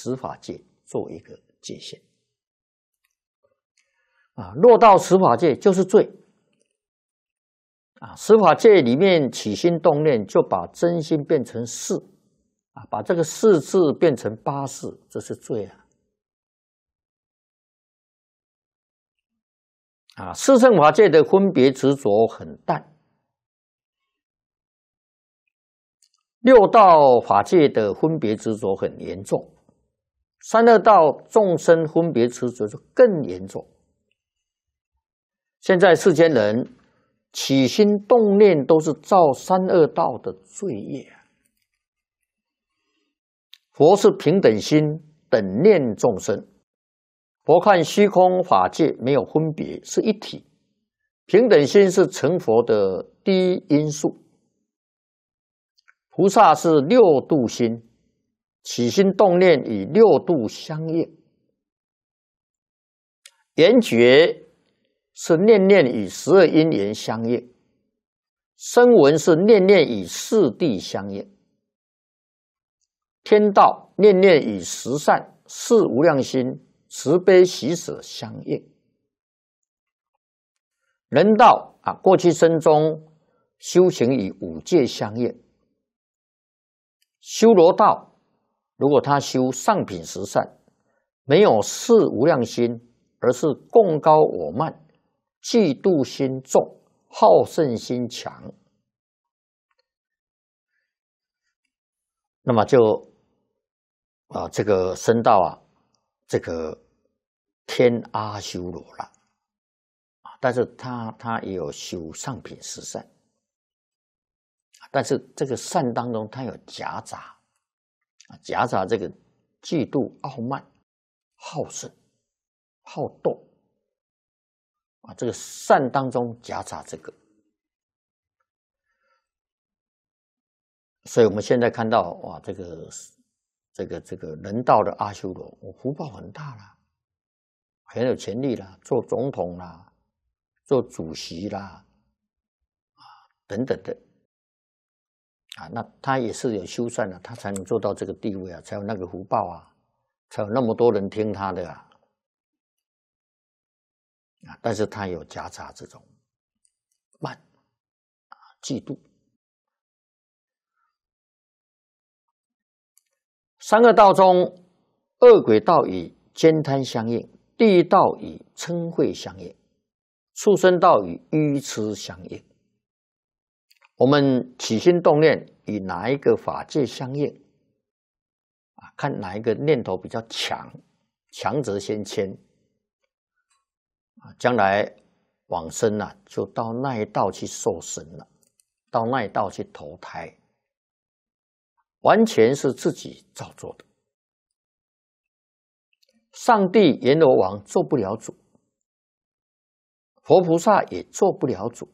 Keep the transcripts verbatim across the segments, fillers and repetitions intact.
十法界做一个界限啊。落到十法界就是罪啊。十法界里面起心动念，就把真心变成事啊，把这个事字变成八事，这是罪啊。啊，四圣法界的分别执着很淡。六道法界的分别执着很严重，三恶道众生分别执着就更严重。现在世间人起心动念都是造三恶道的罪业。佛是平等心，等念众生。佛看虚空法界没有分别，是一体。平等心是成佛的第一因素。菩萨是六度心，起心动念与六度相应。缘觉是念念与十二因缘相应，声闻是念念与四谛相应，天道念念与十善、四无量心、慈悲喜舍相应。人道啊，过去生中修行与五戒相应。修罗道，如果他修上品十善，没有四无量心，而是贡高我慢、嫉妒心重、好胜心强，那么就啊，这个升到啊，这个天阿修罗了啊。但是他他也有修上品十善。但是这个善当中，它有夹杂啊，夹杂这个嫉妒、傲慢、好胜、好斗啊，这个善当中夹杂这个，所以我们现在看到哇，这个这个这个人道的阿修罗，我福报很大啦，很有权力啦，做总统啦，做主席啦，啊等等的。啊，那他也是有修善的，他才能做到这个地位啊，才有那个福报啊，才有那么多人听他的啊。啊，但是他有夹杂这种慢啊、嫉妒。三恶道中，恶鬼道与奸贪相应，地狱道与嗔恚相应，畜生道与愚痴相应。我们起心动念与哪一个法界相应啊？看哪一个念头比较强，强则先迁啊，将来往生啊，就到那一道去受生了，到那一道去投胎，完全是自己造作的。上帝阎罗王做不了主，佛菩萨也做不了主。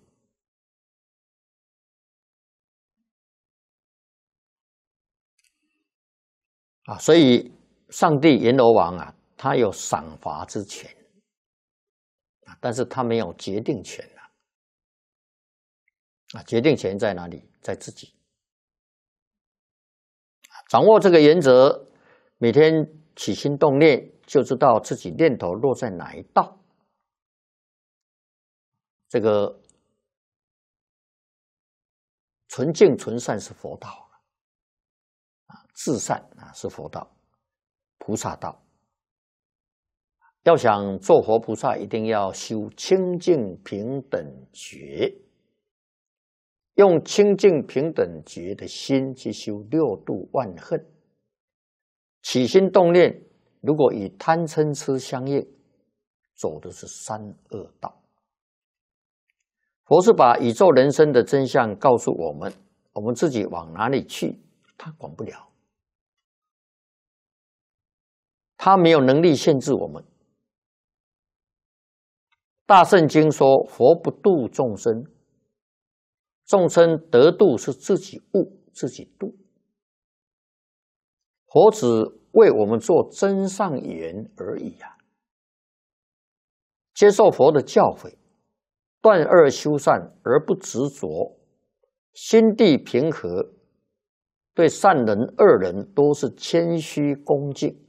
啊，所以上帝阎罗王啊，他有赏罚之权啊，但是他没有决定权啊。啊，决定权在哪里？在自己。掌握这个原则，每天起心动念，就知道自己念头落在哪一道。这个纯净纯善是佛道。至善啊是佛道，菩萨道。要想做佛菩萨，一定要修清净平等觉，用清净平等觉的心去修六度万恨。起心动念，如果与贪嗔痴相应，走的是三恶道。佛是把宇宙人生的真相告诉我们，我们自己往哪里去，他管不了。他没有能力限制我们。大圣经说，佛不度众生，众生得度是自己悟，自己度。佛只为我们做真上缘而已啊！接受佛的教诲，断恶修善而不执着，心地平和，对善人恶人都是谦虚恭敬。